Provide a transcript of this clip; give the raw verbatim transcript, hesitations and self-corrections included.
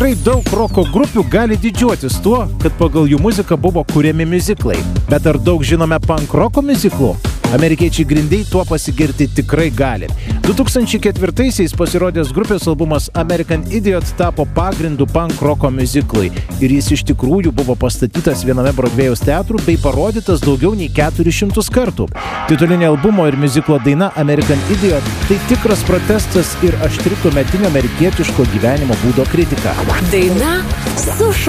Tikrai daug roko grupių gali didžiuotis tuo, kad pagal jų muziką buvo kuriami miuziklai. Bet ar daug žinome punk roko miuziklų? Amerikiečiai Green Day tuo pasigirti tikrai gali. du tūkstančiai ketvirtaisiais pasirodęs grupės albumas American Idiot tapo pagrindu punk roko miuziklui ir jis iš tikrųjų buvo pastatytas viename Brodvėjaus teatrų bei parodytas daugiau nei keturis šimtus kartų. Titulinė albumo ir miuziklo daina American Idiot tai tikras protestas ir aštri tuometinio amerikietiško gyvenimo būdo kritika. Daina su